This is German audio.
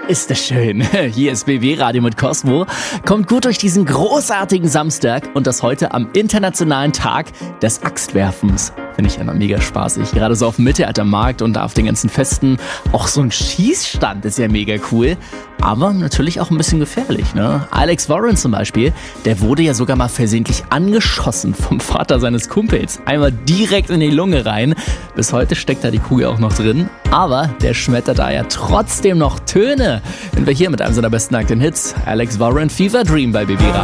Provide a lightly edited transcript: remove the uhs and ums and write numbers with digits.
Ist das schön. Hier ist BB Radio mit Cosmo. Kommt gut durch diesen großartigen Samstag und das heute am internationalen Tag des Axtwerfens. Finde ich ja noch mega spaßig. Gerade so auf dem Mittelaltermarkt und auf den ganzen Festen. Auch so ein Schießstand ist ja mega cool. Aber natürlich auch ein bisschen gefährlich, ne? Alex Warren zum Beispiel, der wurde ja sogar mal versehentlich angeschossen vom Vater seines Kumpels. Einmal direkt in die Lunge rein. Bis heute steckt da die Kugel auch noch drin. Aber der schmettert da ja trotzdem noch Töne. Wenn wir hier mit einem seiner besten aktuellen Hits, Alex Warren, Fever Dream bei BB Radio.